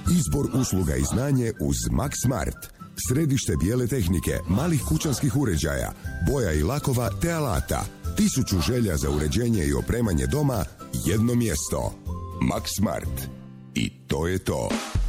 Izbor usluga i znanje uz Max Smart. Središte bijele tehnike, malih kućanskih uređaja, boja i lakova te alata. 1000 želja za uređenje i opremanje doma, jedno mjesto. Max Smart. I to je to.